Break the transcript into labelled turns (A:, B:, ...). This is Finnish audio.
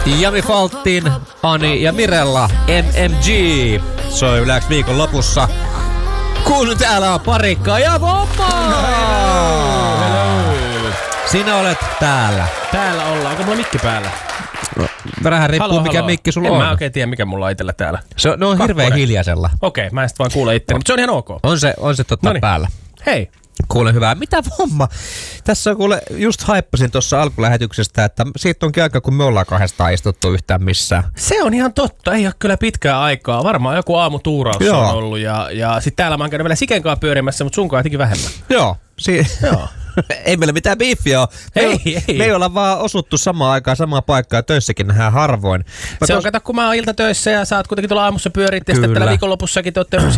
A: Jami Faltin, Ani ja Mirella, MMG. Soi yleensä viikon lopussa. Kun täällä on Parikka ja Vomma! Sinä olet täällä.
B: Täällä ollaan. Onko mulla mikki päällä?
A: Vähän riippuu mikä mikki sulla on.
B: En mä oikein tiedä mikä mulla on itsellä täällä.
A: Ne on hirveän hiljaisella.
B: Okei, mä en sit vaan kuule itteni, mutta se on ihan ok.
A: On se päällä.
B: Hei.
A: Kuule hyvää. Mitä Vomma? Tässä kuule just haippasin tuossa alkulähetyksestä, että siitä onkin aika kun me ollaan kahdestaan istuttu yhtään missään.
B: Se on ihan totta. Ei ole kyllä pitkää aikaa. Varmaan joku aamutuuraus on ollut. Ja sit täällä mä oon käynyt vielä Sikenkaan pyörimässä, mutta sunkaan jotenkin vähemmän.
A: Joo. Ei meillä mitään biiffiä ole. Me ei olla vaan osuttu samaan aikaan, samaan paikkaan. Töissäkin nähdään harvoin.
B: Se on kato, kun mä oon iltatöissä ja sä oot kuitenkin tuolla aamussa pyörit ja sitten tällä viikonlopussakin te ootte